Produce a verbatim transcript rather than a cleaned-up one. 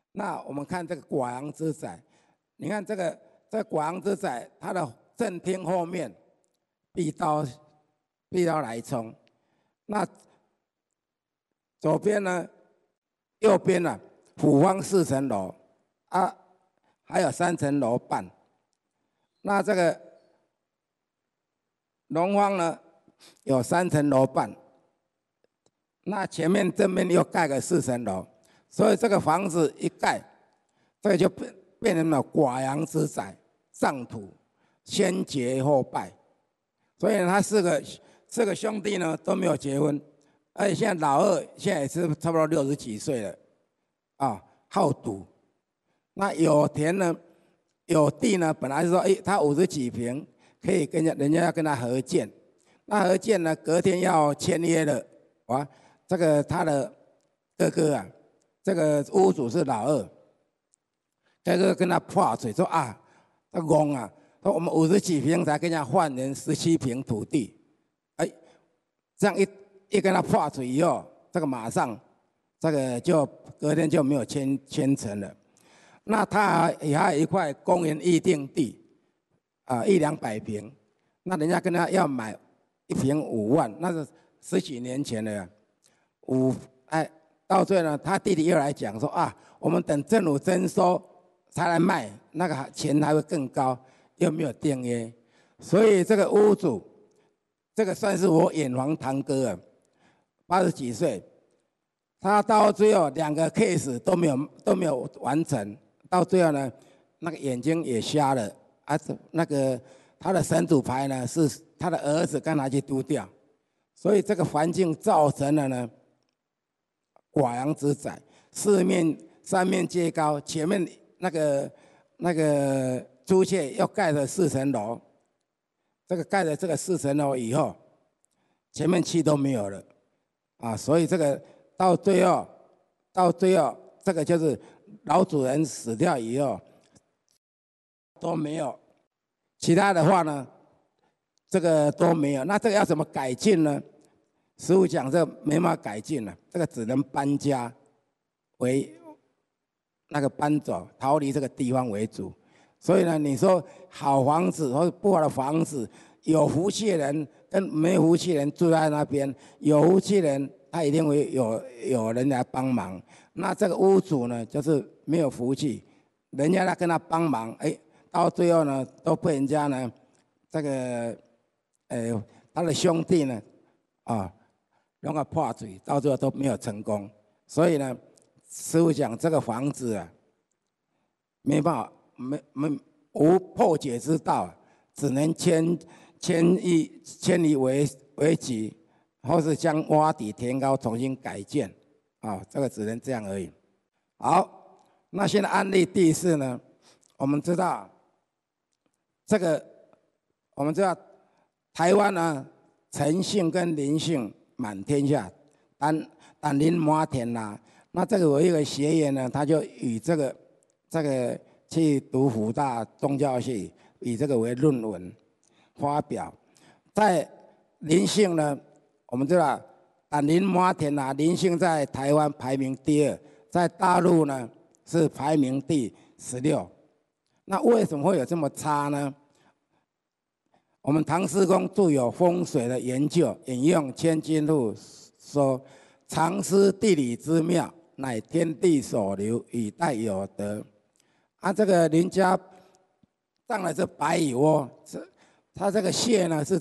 那我们看这个寡阳之宅，你看这个这个寡阳之宅，它的正厅后面壁刀壁刀来冲，那左边呢，右边呢、啊，府方四层楼啊，还有三层楼半。那这个龙方呢，有三层楼半。那前面正面又盖个四层楼，所以这个房子一盖，这个就变变成了寡阳之宅，上土，先结后拜。所以呢，他四个四个兄弟呢都没有结婚，而且现在老二现在也是差不多六十几岁了，啊，好赌。那有田呢，有地呢，本来是说，哎，他五十几坪，可以跟人家人家要跟他合建，那合建呢，隔天要签约了，哇，这个他的哥哥啊，这个屋主是老二，哥哥跟他破嘴说啊，他戆啊。说我们五十几坪才跟人家换人十七坪土地，哎，这样一一跟他破嘴以后，这个马上，这个就隔天就没有签签成了。那他还也还有一块公园预定地，啊、呃，一两百坪，那人家跟他要买一坪五万，那是十几年前了，五哎，到最后呢，他弟弟又来讲说啊，我们等政府征收才来卖，那个钱还会更高。又没有订约，所以这个屋主，这个算是我远房堂哥啊，八十几岁，他到最后两个 case 都没有都没有完成，到最后呢，那个眼睛也瞎了，啊，那个他的神主牌呢是他的儿子刚拿去丢掉，所以这个环境造成了呢，寡阳之宅，四面三面皆高，前面那个那个。朱雀要盖了四层楼，这个盖了这个四层楼以后，前面气都没有了，啊，所以这个到最后，到最后这个就是老主人死掉以后都没有，其他的话呢，这个都没有，那这个要怎么改进呢？师父讲这个没办法改进了，这个只能搬家为那个搬走，逃离这个地方为主。所以呢，你说好房子或者不好的房子，有福气的人跟没福气的人住在那边，有福气的人他一定会有有人来帮忙。那这个屋主呢，就是没有福气，人家来跟他帮忙，哎，到最后呢，都被人家呢，这个，呃，他的兄弟呢，啊，弄个破嘴，到最后都没有成功。所以呢，师父讲这个房子啊，没办法。没没无破解之道，只能迁迁移迁移为为己，或是将洼底填高，重新改建，啊、哦，这个只能这样而已。好，那现在案例第四呢，我们知道这个，我们知道台湾呢，诚信跟灵性满天下，但但灵满天啦。那这个有一个学员呢，他就以这个这个。去读辅大宗教系，以这个为论文发表。在灵性呢，我们知道胆灵马田啊，灵性在台湾排名第二，在大陆呢是排名第十六。那为什么会有这么差呢？我们唐师公著有风水的研究，引用千金录说：“常思地理之妙，乃天地所留，以待有德。”啊，这个林家葬了这白蚁窝，这他这个蟹呢是